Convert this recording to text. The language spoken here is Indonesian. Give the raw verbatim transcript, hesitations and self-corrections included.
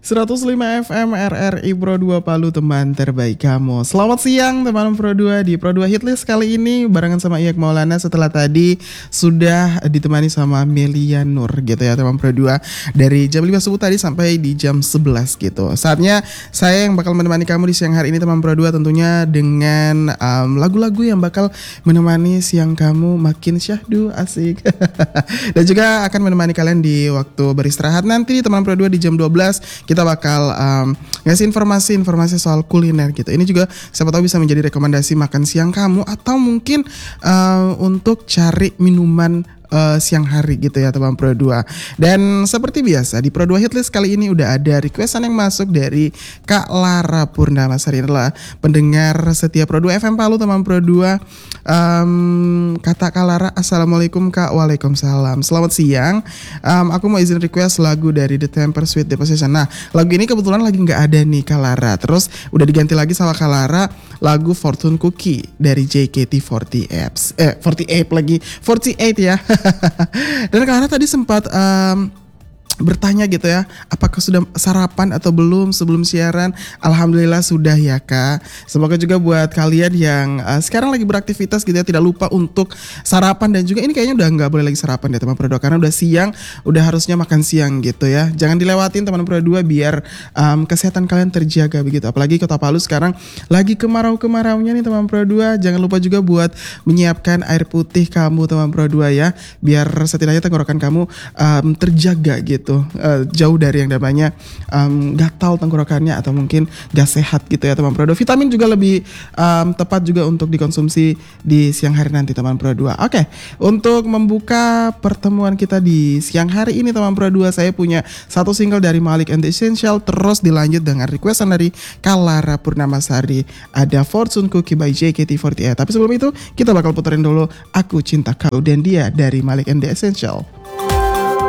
seratus lima F M R R I Pro dua Palu, teman terbaik kamu. Selamat siang teman Pro dua di Pro dua Hitlist kali ini barengan sama Iyak Maulana setelah tadi sudah ditemani sama Melia Nur gitu ya teman Pro dua dari jam lima subuh tadi sampai di jam sebelas gitu. Saatnya saya yang bakal menemani kamu di siang hari ini teman Pro dua, tentunya dengan um, lagu-lagu yang bakal menemani siang kamu makin syahdu asik. Dan juga akan menemani kalian di waktu beristirahat nanti teman Pro dua di jam dua belas. Kita bakal um, ngasih informasi-informasi soal kuliner gitu. Ini juga siapa tahu bisa menjadi rekomendasi makan siang kamu, atau mungkin uh, untuk cari minuman Uh, siang hari gitu ya teman Pro dua. Dan seperti biasa di Pro dua Hitlist kali ini udah ada requestan yang masuk dari Kak Lara Purnamasari, adalah pendengar setia Pro dua F M Palu teman Pro dua. um, Kata Kak Lara, assalamualaikum Kak. Waalaikumsalam, selamat siang. um, Aku mau izin request lagu dari The Temper Sweet Deposition. Nah lagu ini kebetulan lagi gak ada nih Kak Lara, terus udah diganti lagi sama Kak Lara lagu Fortune Cookie dari J K T empat delapan. Eh empat delapan lagi, empat delapan ya. Dan karena tadi sempat um, bertanya gitu ya, apakah sudah sarapan atau belum sebelum siaran? Alhamdulillah sudah ya Kak. Semoga juga buat kalian yang uh, sekarang lagi beraktivitas gitu ya, tidak lupa untuk sarapan. Dan juga ini kayaknya udah gak boleh lagi sarapan deh teman Pro dua, karena udah siang, udah harusnya makan siang gitu ya. Jangan dilewatin teman Pro dua biar um, kesehatan kalian terjaga begitu. Apalagi Kota Palu sekarang lagi kemarau-kemaraunya nih teman Pro dua. Jangan lupa juga buat menyiapkan air putih kamu teman Pro dua ya, biar setidaknya tenggorokan kamu um, terjaga gitu. Tuh, uh, jauh dari yang namanya um, gatal tenggorokannya atau mungkin gak sehat gitu ya teman Pro dua. Vitamin juga lebih um, tepat juga untuk dikonsumsi di siang hari nanti teman Pro dua. Oke, okay. Untuk membuka pertemuan kita di siang hari ini teman Pro dua, saya punya satu single dari Malik and the Essential, terus dilanjut dengan requestan dari Kak Lara Purnamasari, ada Fortune Cookie by J K T empat delapan. Tapi sebelum itu kita bakal puterin dulu Aku Cinta Kau dan Dia dari Malik and the Essential.